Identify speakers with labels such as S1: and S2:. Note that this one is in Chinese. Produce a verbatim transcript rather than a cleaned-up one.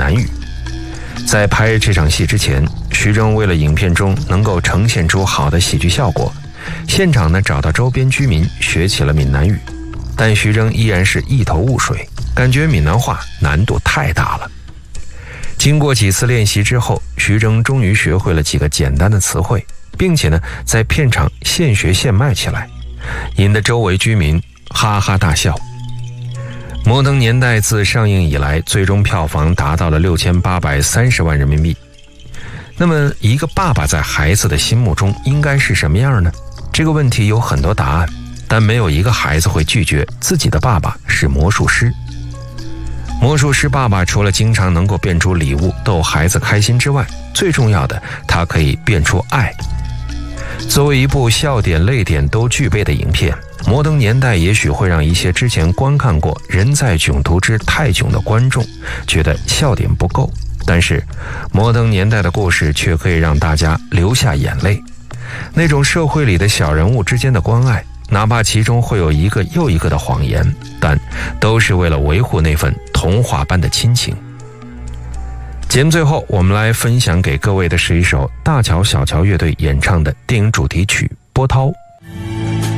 S1: 南语。在拍这场戏之前，徐峥为了影片中能够呈现出好的喜剧效果，现场呢找到周边居民学起了闽南语，但徐峥依然是一头雾水，感觉闽南话难度太大了。经过几次练习之后，徐峥终于学会了几个简单的词汇，并且呢在片场现学现卖起来，引得周围居民哈哈大笑。摩登年代自上映以来，最终票房达到了六千八百三十万人民币。那么一个爸爸在孩子的心目中应该是什么样呢？这个问题有很多答案，但没有一个孩子会拒绝自己的爸爸是魔术师。魔术师爸爸除了经常能够变出礼物逗孩子开心之外，最重要的，他可以变出爱。作为一部笑点泪点都具备的影片，摩登年代也许会让一些之前观看过《人在囧途之泰囧》的观众觉得笑点不够，但是摩登年代的故事却可以让大家流下眼泪。那种社会里的小人物之间的关爱，哪怕其中会有一个又一个的谎言，但都是为了维护那份童话般的亲情。节目最后，我们来分享给各位的是一首大乔小乔乐队演唱的电影主题曲《波涛》。